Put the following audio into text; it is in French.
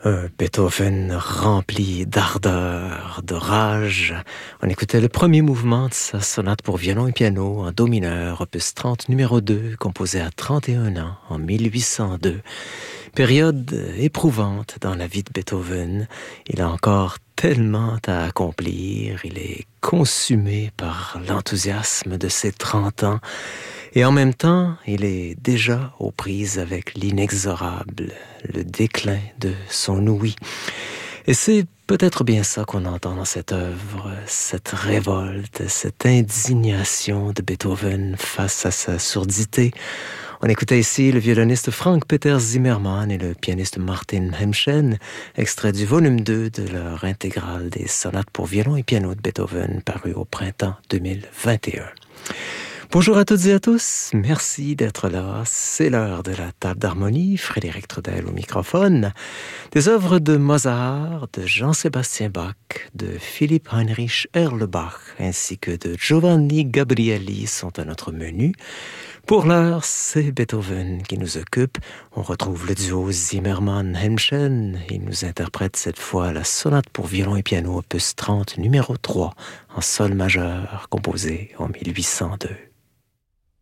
Un Beethoven rempli d'ardeur, de rage. On écoutait le premier mouvement de sa sonate pour violon et piano en do mineur, opus 30, numéro 2, composé à 31 ans, en 1802. Période éprouvante dans la vie de Beethoven. Il a encore tellement à accomplir. Il est consumé par l'enthousiasme de ses 30 ans. Et en même temps, il est déjà aux prises avec l'inexorable, le déclin de son ouïe. Et c'est peut-être bien ça qu'on entend dans cette œuvre, cette révolte, cette indignation de Beethoven face à sa surdité. On écoutait ici le violoniste Frank-Peter Zimmermann et le pianiste Martin Hemschen, extrait du volume 2 de leur intégrale des sonates pour violon et piano de Beethoven, paru au printemps 2021. Bonjour à toutes et à tous, merci d'être là. C'est l'heure de la table d'harmonie, Frédéric Trudel au microphone. Des œuvres de Mozart, de Jean-Sébastien Bach, de Philipp Heinrich Erlbach ainsi que de Giovanni Gabrieli sont à notre menu. Pour l'heure, c'est Beethoven qui nous occupe. On retrouve le duo Zimmermann-Hemschen. Il nous interprète cette fois la sonate pour violon et piano opus 30 numéro 3 en sol majeur composée en 1802.